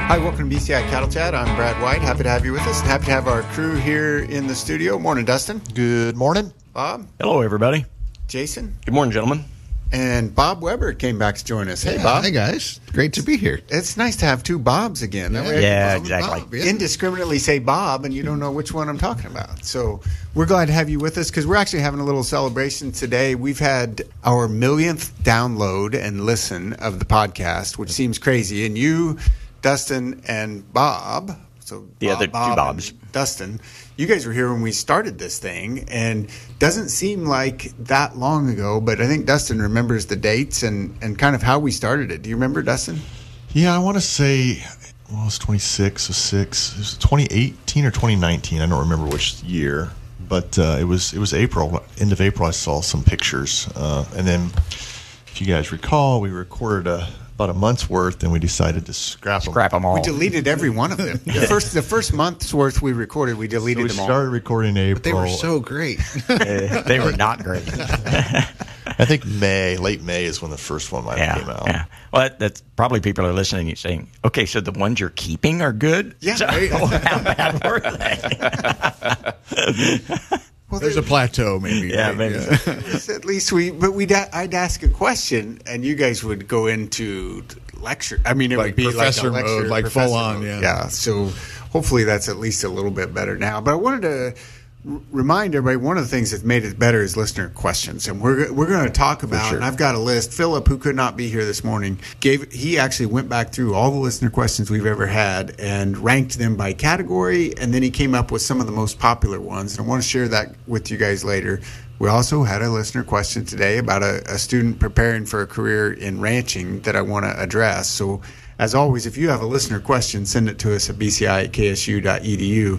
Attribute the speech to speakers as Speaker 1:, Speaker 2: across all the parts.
Speaker 1: Hi, welcome to BCI Cattle Chat. I'm Brad White. Happy to have you with us. And happy to have our crew here in the studio. Morning, Dustin.
Speaker 2: Good morning.
Speaker 1: Bob.
Speaker 3: Hello, everybody.
Speaker 1: Jason.
Speaker 3: Good morning, gentlemen.
Speaker 1: And Bob Weber came back to join us. Hey,
Speaker 2: Yeah,
Speaker 1: Bob.
Speaker 2: Hi, guys. Great to be here.
Speaker 1: It's nice to have two Bobs again. That way
Speaker 3: Yeah,
Speaker 1: I can
Speaker 3: exactly.
Speaker 2: Bob, yeah.
Speaker 1: indiscriminately say Bob, and you don't know which one I'm talking about. So we're glad to have you with us because we're actually having a little celebration today. We've had our millionth download and listen of the podcast, which seems crazy. And you, Dustin, and Bob, so
Speaker 3: The other two
Speaker 1: Bob
Speaker 3: Bobs.
Speaker 1: and Dustin, you guys were here when we started this thing, and doesn't seem like that long ago, but I think Dustin remembers the dates and kind of how we started it. Do you remember, Dustin?
Speaker 4: Yeah, I want to say, well, it was 26, so 6. It was 2018 or 2019. I don't remember which year, but it was April, end of April. I saw some pictures, and then, if you guys recall, we recorded about a month's worth, and we decided to scrap
Speaker 3: them all.
Speaker 1: We deleted every one of them. The first month's worth we recorded, we
Speaker 4: So
Speaker 1: deleted
Speaker 4: we
Speaker 1: them all.
Speaker 4: started recording in April.
Speaker 2: But they were so great.
Speaker 3: They were not great.
Speaker 4: I think late May is when the first one might have came out.
Speaker 3: Yeah. Well, that's probably people are listening and saying, okay, so the ones you're keeping are good?
Speaker 1: Yeah.
Speaker 3: So, how bad were they?
Speaker 1: Well,
Speaker 2: There's a plateau, maybe.
Speaker 3: Yeah,
Speaker 2: right?
Speaker 3: maybe.
Speaker 1: at least I'd ask a question, and you guys would go into lecture. I mean, it
Speaker 2: Like
Speaker 1: would be like a
Speaker 2: professor
Speaker 1: lecture,
Speaker 2: mode, like
Speaker 1: professor
Speaker 2: full on,
Speaker 1: mode.
Speaker 2: yeah.
Speaker 1: Yeah. So hopefully that's at least a little bit better now. But I wanted to remind everybody one of the things that's made it better is listener questions, and we're going to talk about.
Speaker 2: sure.
Speaker 1: And I've got a list. Philip, who could not be here this morning, he actually went back through all the listener questions we've ever had and ranked them by category, and then he came up with some of the most popular ones. And I want to share that with you guys later. We also had a listener question today about a student preparing for a career in ranching that I want to address. So, as always, if you have a listener question, send it to us at bci@ksu.edu.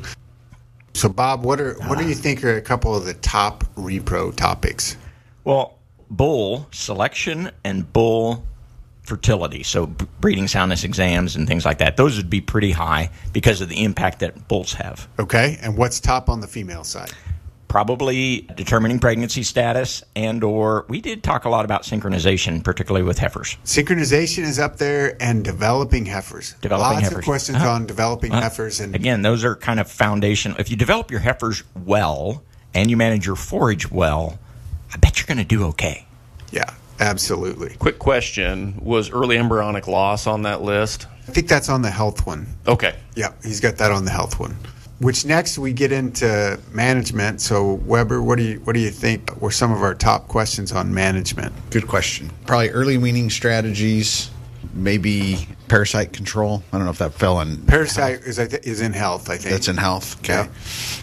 Speaker 1: So, Bob, what do you think are a couple of the top repro topics?
Speaker 3: Well, bull selection and bull fertility, so breeding soundness exams and things like that, those would be pretty high because of the impact that bulls have.
Speaker 1: Okay, and what's top on the female side?
Speaker 3: Probably determining pregnancy status, and or we did talk a lot about synchronization, particularly with heifers.
Speaker 1: Synchronization is up there, and developing heifers.
Speaker 3: Developing
Speaker 1: Lots
Speaker 3: heifers.
Speaker 1: of questions on developing heifers. And
Speaker 3: Again, those are kind of foundational. If you develop your heifers well and you manage your forage well, I bet you're going to do okay.
Speaker 1: yeah, absolutely.
Speaker 5: Quick question. Was early embryonic loss on that list?
Speaker 1: I think that's on the health one.
Speaker 5: Okay.
Speaker 1: Yeah, he's got that on the health one. Which next we get into management. So Weber, what do you think were some of our top questions on management?
Speaker 2: Good question. Probably early weaning strategies, maybe parasite control. I don't know if that fell in.
Speaker 1: Parasite is in health, I think.
Speaker 2: That's in health. Okay.
Speaker 1: Yeah.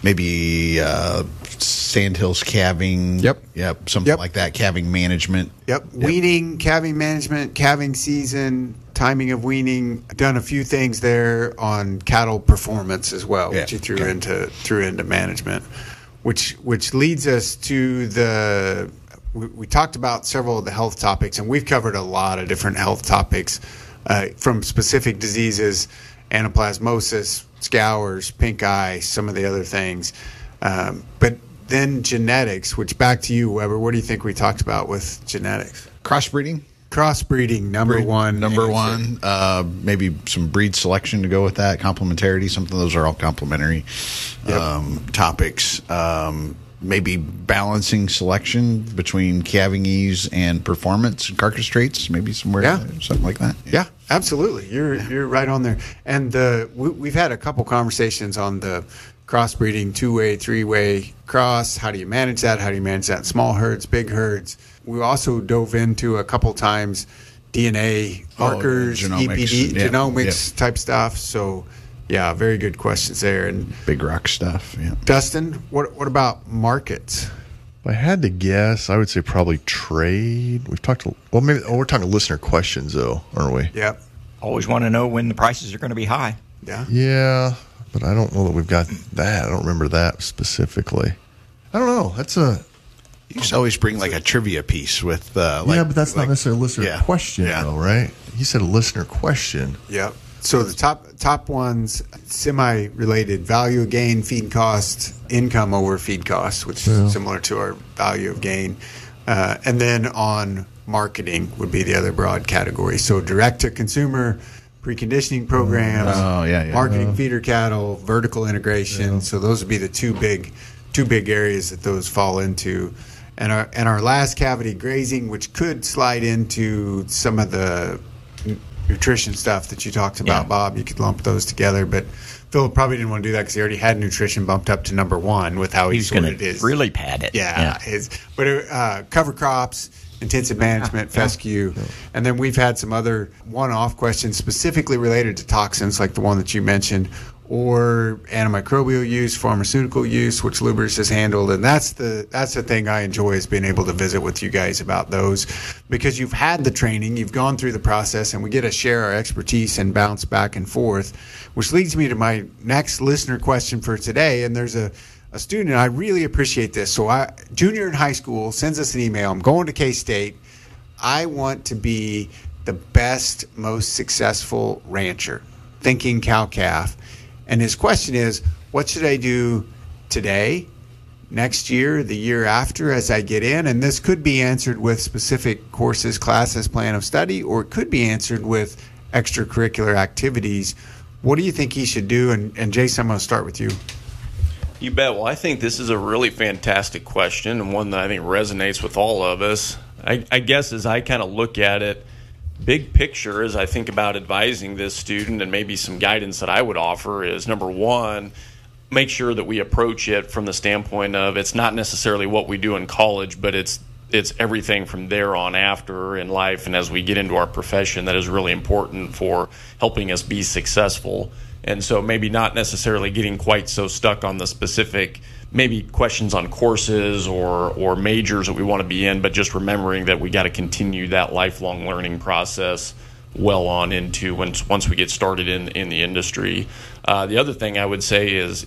Speaker 2: Maybe sandhills calving.
Speaker 1: Yep.
Speaker 2: Something
Speaker 1: Yep.
Speaker 2: like that. Calving management.
Speaker 1: Yep. Weaning, calving management, calving season, timing of weaning. Done a few things there on cattle performance as well, which you threw into management, which leads us to the. We talked about several of the health topics, and we've covered a lot of different health topics, from specific diseases, anaplasmosis, scours, pink eye, some of the other things, but then genetics. Which, back to you, Weber. What do you think we talked about with genetics?
Speaker 2: Crossbreeding.
Speaker 1: Crossbreeding, number one.
Speaker 2: Maybe some breed selection to go with that. Complementarity. Something. Those are all complementary topics. Maybe balancing selection between calving ease and performance and carcass traits. Maybe somewhere, something like that.
Speaker 1: Yeah, absolutely. You're right on there. And we've had a couple conversations on the crossbreeding, 2-way, 3-way cross. How do you manage that? How do you manage that in small herds, big herds? We also dove into a couple times DNA markers,
Speaker 2: genomics.
Speaker 1: EPD, genomics type stuff. So, yeah, very good questions there. And
Speaker 2: Big rock stuff. Yeah.
Speaker 1: Dustin, what about markets?
Speaker 4: If I had to guess, I would say probably trade. We're talking listener questions, though, aren't we?
Speaker 1: Yep.
Speaker 3: Always want to know when the prices are going to be high.
Speaker 1: Yeah.
Speaker 4: Yeah, but I don't know that we've got that. I don't remember that specifically. I don't know. That's a...
Speaker 2: You just always bring like a trivia piece with.
Speaker 4: but that's not necessarily a listener question, though, right? You said a listener question.
Speaker 1: Yep. So the top ones, semi-related: value of gain, feed cost, income over feed cost, which is similar to our value of gain, and then on marketing would be the other broad category. So direct to consumer, preconditioning programs, marketing feeder cattle, vertical integration. So those would be the two big areas that those fall into. And our last cavity, grazing, which could slide into some of the nutrition stuff that you talked about, Bob. You could lump those together, but Phil probably didn't want to do that because he already had nutrition bumped up to number one with how he sorted his.
Speaker 3: Really pad it.
Speaker 1: Cover crops, intensive management, fescue, and then we've had some other one-off questions specifically related to toxins, like the one that you mentioned, or antimicrobial use, pharmaceutical use, which Lubris has handled. And that's the thing I enjoy, is being able to visit with you guys about those, because you've had the training, you've gone through the process, and we get to share our expertise and bounce back and forth, which leads me to my next listener question for today. And there's a student, I really appreciate this. So junior in high school sends us an email. I'm going to K-State. I want to be the best, most successful rancher, thinking cow-calf. And his question is, what should I do today, next year, the year after as I get in? And this could be answered with specific courses, classes, plan of study, or it could be answered with extracurricular activities. What do you think he should do? And Jason, I'm going to start with you.
Speaker 5: You bet. Well, I think this is a really fantastic question, and one that I think resonates with all of us. I guess as I kind of look at it, big picture, as I think about advising this student, and maybe some guidance that I would offer, is number one, make sure that we approach it from the standpoint of it's not necessarily what we do in college, but it's everything from there on after in life and as we get into our profession that is really important for helping us be successful. And so maybe not necessarily getting quite so stuck on the specific maybe questions on courses or majors that we want to be in, but just remembering that we got to continue that lifelong learning process well on into once we get started in the industry. The other thing I would say is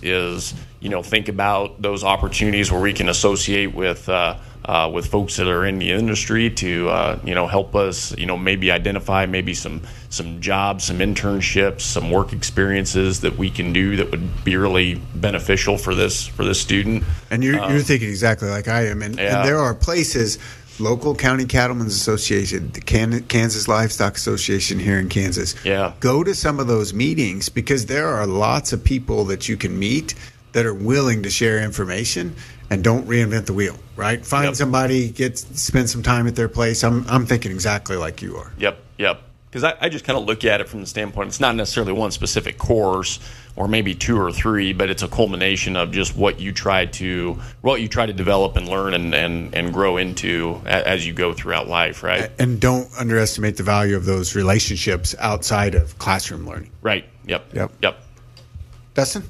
Speaker 5: think about those opportunities where we can associate with folks that are in the industry to help us maybe identify maybe some jobs, some internships, some work experiences that we can do that would be really beneficial for this student.
Speaker 1: And you're thinking exactly like I am, and there are places. Local County Cattlemen's Association, the Kansas Livestock Association here in Kansas.
Speaker 5: Yeah.
Speaker 1: Go to some of those meetings, because there are lots of people that you can meet that are willing to share information, and don't reinvent the wheel, right? Find somebody, spend some time at their place. I'm thinking exactly like you are.
Speaker 5: Yep. Because I just kind of look at it from the standpoint, it's not necessarily one specific course or maybe two or three, but it's a culmination of just what you try to develop and learn and grow into as you go throughout life, right?
Speaker 1: And don't underestimate the value of those relationships outside of classroom learning.
Speaker 5: Right. Yep.
Speaker 1: Dustin?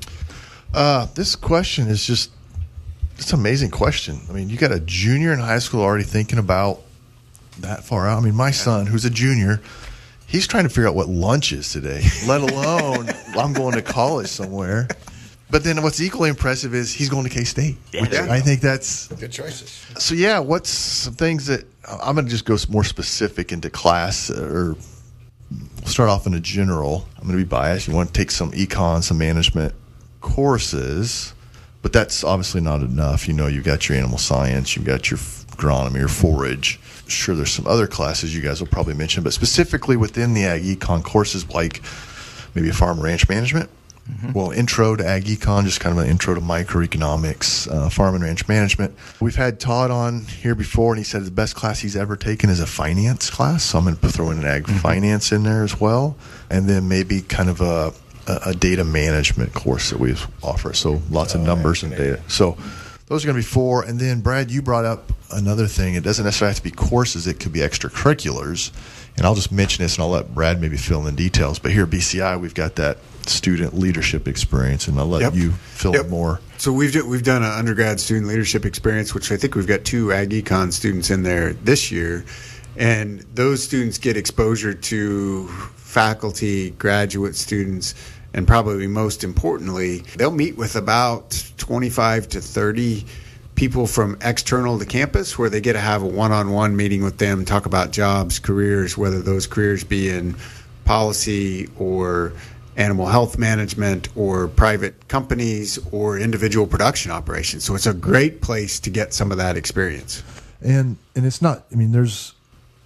Speaker 4: This question is just it's an amazing question. I mean, you got a junior in high school already thinking about that far out. I mean, my son, who's a junior, he's trying to figure out what lunch is today, let alone I'm going to college somewhere. But then what's equally impressive is he's going to K-State. I think that's
Speaker 2: good choices.
Speaker 4: So, what's some things that I'm going to just go more specific into class, or we'll start off in a general. I'm going to be biased. You want to take some econ, some management courses, but that's obviously not enough. You've got your animal science, you've got your agronomy, your forage. Sure, there's some other classes you guys will probably mention, but specifically within the ag econ courses, like maybe a farm ranch management. Well, intro to ag econ, just kind of an intro to microeconomics, farm and ranch management. We've had Todd on here before, and he said the best class he's ever taken is a finance class. So I'm going to throw in an ag finance in there as well, and then maybe kind of a data management course that we offer. So lots of numbers and data. So those are going to be 4. And then, Brad, you brought up another thing. It doesn't necessarily have to be courses. It could be extracurriculars. And I'll just mention this, and I'll let Brad maybe fill in the details. But here at BCI, we've got that student leadership experience, and I'll let you fill in more.
Speaker 1: So we've done an undergrad student leadership experience, which I think we've got 2 ag econ students in there this year. And those students get exposure to faculty, graduate students, and probably most importantly, they'll meet with about 25 to 30 people from external to campus, where they get to have a one-on-one meeting with them, talk about jobs, careers, whether those careers be in policy or animal health management or private companies or individual production operations. So it's a great place to get some of that experience.
Speaker 6: And it's not, I mean, there's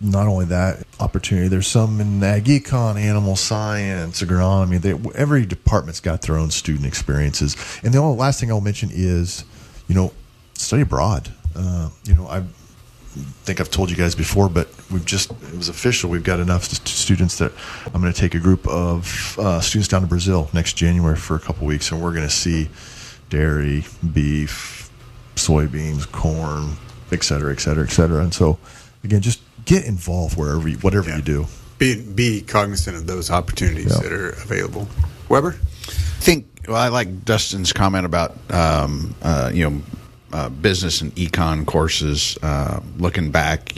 Speaker 4: not only that opportunity, there's some in ag econ, animal science, agronomy. Every department's got their own student experiences. And the only last thing I'll mention is, study abroad. I think I've told you guys before, but it was official. We've got enough students that I'm going to take a group of students down to Brazil next January for a couple weeks, and we're going to see dairy, beef, soybeans, corn, et cetera, et cetera, et cetera. And so, again, just get involved whatever you do.
Speaker 1: Be cognizant of those opportunities that are available. Weber?
Speaker 2: I like Dustin's comment about business and econ courses. Looking back,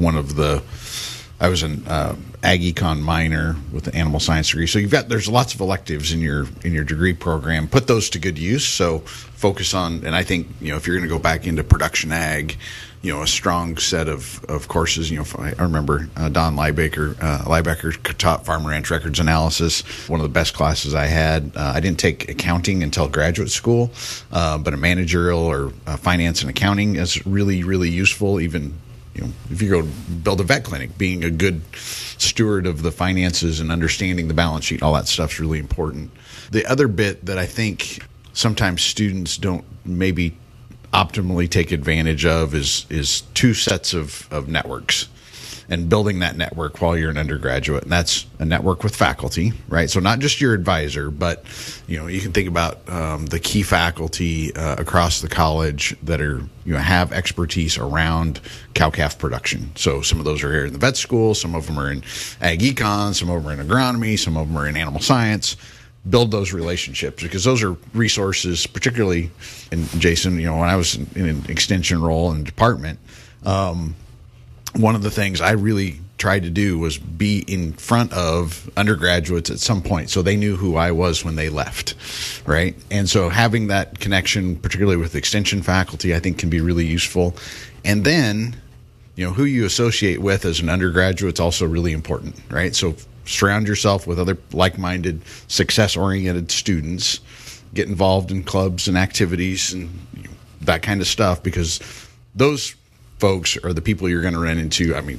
Speaker 2: I was an ag econ minor with an animal science degree. So there's lots of electives in your degree program. Put those to good use. So focus on, and I think if you're going to go back into production ag, a strong set of courses. I remember Don Liebecker taught Farm Ranch Records Analysis, one of the best classes I had. I didn't take accounting until graduate school, but a managerial or finance and accounting is really, really useful. Even if you go build a vet clinic, being a good steward of the finances and understanding the balance sheet, all that stuff's really important. The other bit that I think sometimes students don't maybe optimally take advantage of is two sets of networks, and building that network while you're an undergraduate. And that's a network with faculty, right? So not just your advisor, but you can think about the key faculty across the college that are have expertise around cow-calf production. So some of those are here in the vet school, some of them are in ag econ, some of them are in agronomy, some of them are in animal science. Build those relationships, because those are resources, particularly, and Jason, when I was in an extension role in the department, one of the things I really tried to do was be in front of undergraduates at some point so they knew who I was when they left, right? And so having that connection, particularly with extension faculty, I think can be really useful. And then, who you associate with as an undergraduate is also really important, right? So surround yourself with other like-minded, success-oriented students. Get involved in clubs and activities and that kind of stuff, because those folks are the people you're going to run into. I mean,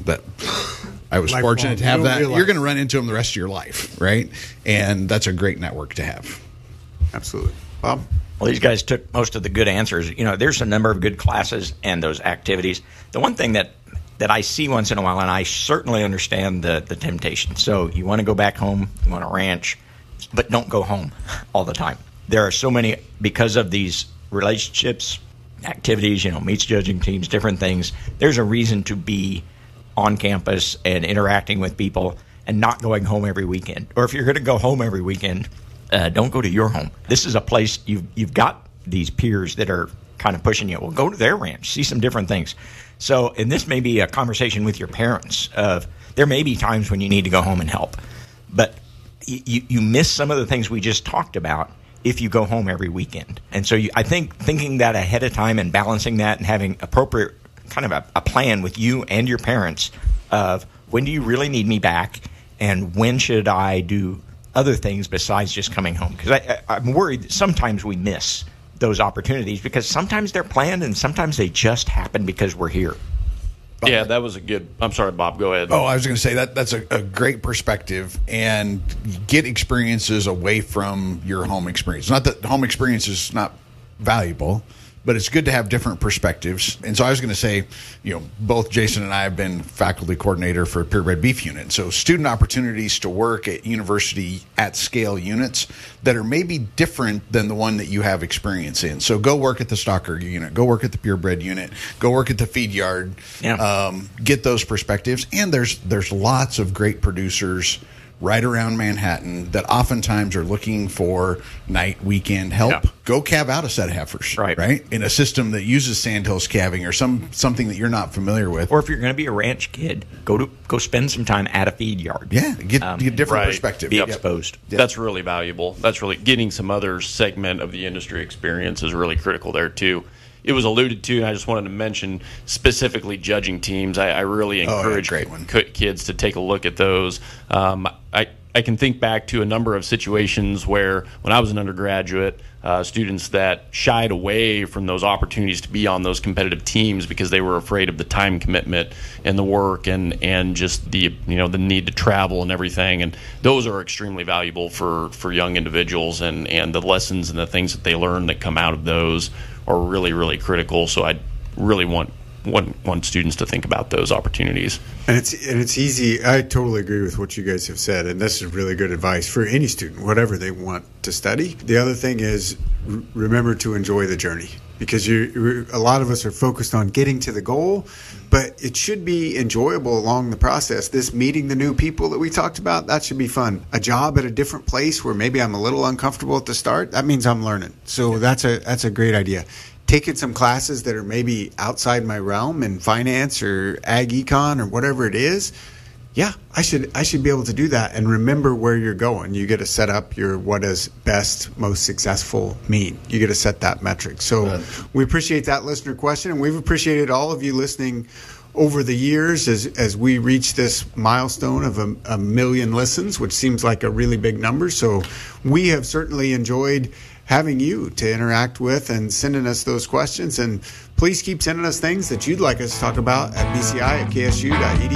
Speaker 2: I was fortunate to have that. You're going to run into them the rest of your life, right? And that's a great network to have.
Speaker 1: Absolutely. Bob?
Speaker 3: Well, these guys took most of the good answers. There's a number of good classes and those activities. The one thing that I see once in a while, and I certainly understand the temptation. So you want to go back home, you want to ranch, but don't go home all the time. There are so many, because of these relationships, activities, meets judging teams, different things. There's a reason to be on campus and interacting with people and not going home every weekend. Or if you're going to go home every weekend, don't go to your home. This is a place you've got these peers that are kind of pushing you. Well, go to their ranch, see some different things. So, and this may be a conversation with your parents of, there may be times when you need to go home and help, but you miss some of the things we just talked about if you go home every weekend. And so I think thinking that ahead of time and balancing that and having appropriate kind of a plan with you and your parents of, when do you really need me back, and when should I do other things besides just coming home? Because I'm worried that sometimes we miss those opportunities, because sometimes they're planned and sometimes they just happen because we're here.
Speaker 5: Yeah, that was a good. I'm sorry, Bob. Go ahead.
Speaker 2: Oh, I was going to say that's a great perspective, and get experiences away from your home experience. Not that home experience is not valuable, but it's good to have different perspectives. And so I was going to say, both Jason and I have been faculty coordinator for a purebred beef unit. So student opportunities to work at university at scale units that are maybe different than the one that you have experience in. So go work at the stocker unit, go work at the purebred unit, go work at the feed yard, get those perspectives. And there's lots of great producers right around Manhattan that oftentimes are looking for night, weekend help.
Speaker 3: Yeah.
Speaker 2: Go calve out a set of heifers, right? In a system that uses sandhills calving or something that you're not familiar with.
Speaker 3: Or if you're going to be a ranch kid, go spend some time at a feed yard.
Speaker 2: Yeah, get different perspective.
Speaker 3: Be exposed.
Speaker 5: Yep. That's really valuable. That's really getting some other segment of the industry experience is really critical there too. It was alluded to, and I just wanted to mention specifically judging teams. I really encourage kids to take a look at those. I can think back to a number of situations where, when I was an undergraduate, students that shied away from those opportunities to be on those competitive teams because they were afraid of the time commitment and the work and just the need to travel and everything. And those are extremely valuable for young individuals, and the lessons and the things that they learn that come out of those are really, really critical. So I really want students to think about those opportunities.
Speaker 1: And it's easy. I totally agree with what you guys have said, and this is really good advice for any student, whatever they want to study. The other thing is remember to enjoy the journey, because a lot of us are focused on getting to the goal, but it should be enjoyable along the process. This meeting the new people that we talked about, that should be fun. A job at a different place where maybe I'm a little uncomfortable at the start, that means I'm learning. So that's a great idea. Taking some classes that are maybe outside my realm in finance or ag econ or whatever it is, yeah, I should be able to do that and remember where you're going. You get to set up your what does best, most successful mean. You get to set that metric. So we appreciate that listener question, and we've appreciated all of you listening over the years as we reach this milestone of a million listens, which seems like a really big number. So we have certainly enjoyed having you to interact with and sending us those questions. And please keep sending us things that you'd like us to talk about at bci@ksu.edu.